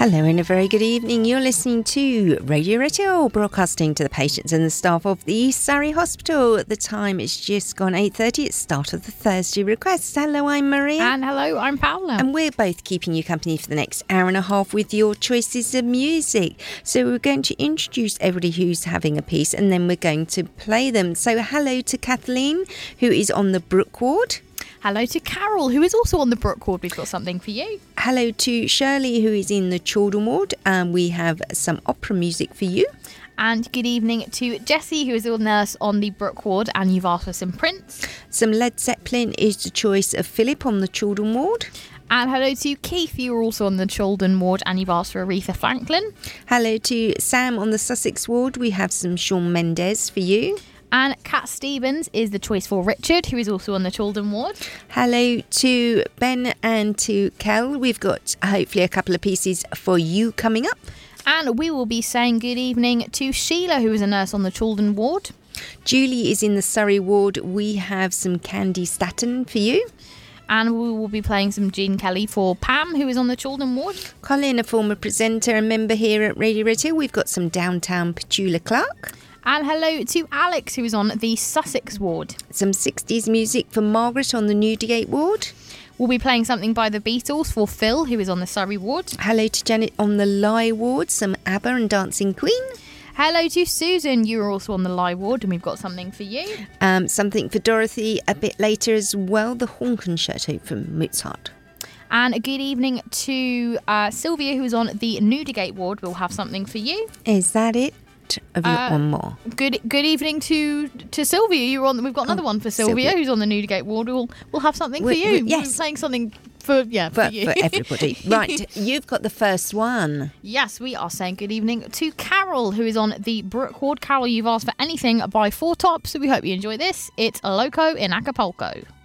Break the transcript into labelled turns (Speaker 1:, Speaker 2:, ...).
Speaker 1: Hello and a very good evening. You're listening to Radio Retail, broadcasting to the patients and the staff of the East Surrey Hospital. The time is just gone 8:30. It's start of the Thursday request. Hello, I'm Maria.
Speaker 2: And hello, I'm Paola.
Speaker 1: And we're both keeping you company for the next hour and a half with your choices of music. So we're going to introduce everybody who's having a piece and then we're going to play them. So hello to Kathleen, who is on the Brook ward.
Speaker 2: Hello to Carol, who is also on the Brook ward. We've got something for you.
Speaker 1: Hello to Shirley, who is in the Children ward. We have some opera music for you.
Speaker 2: And good evening to Jessie, who is a nurse on the Brook ward, and you've asked for some Prince.
Speaker 1: Some Led Zeppelin is the choice of Philip on the Children ward.
Speaker 2: And hello to Keith, you are also on the Children ward, and you've asked for Aretha Franklin.
Speaker 1: Hello to Sam on the Sussex ward. We have some Shawn Mendes for you.
Speaker 2: And Cat Stevens is the choice for Richard, who is also on the Children ward.
Speaker 1: Hello to Ben and to Kel. We've got hopefully a couple of pieces for you coming up.
Speaker 2: And we will be saying good evening to Sheila, who is a nurse on the Children ward.
Speaker 1: Julie is in the Surrey ward. We have some Candy Staton for you.
Speaker 2: And we will be playing some Gene Kelly for Pam, who is on the Children ward.
Speaker 1: Colin, a former presenter and member here at Radio Retail. We've got some Downtown Petula Clark.
Speaker 2: And hello to Alex, who is on the Sussex ward.
Speaker 1: Some 60s music for Margaret on the Newdigate ward.
Speaker 2: We'll be playing something by the Beatles for Phil, who is on the Surrey ward.
Speaker 1: Hello to Janet on the Lye ward. Some ABBA and Dancing Queen.
Speaker 2: Hello to Susan, you are also on the Lye ward, and we've got something for you.
Speaker 1: Something for Dorothy a bit later as well, the Hornconcerto from Mozart.
Speaker 2: And a good evening to Sylvia, who is on the Newdigate ward. We'll have something for you.
Speaker 1: Is that it? Have you got one more?
Speaker 2: Good evening to Sylvia. You're on. We've got another one for Sylvia, who's on the Newdigate ward. We'll have something for you.
Speaker 1: Yes,
Speaker 2: we're saying something for you.
Speaker 1: For everybody. Right, you've got the first one.
Speaker 2: Yes, we are saying good evening to Carol, who is on the Brook ward. Carol, you've asked for anything by Four Tops, so we hope you enjoy this. It's Loco in Acapulco.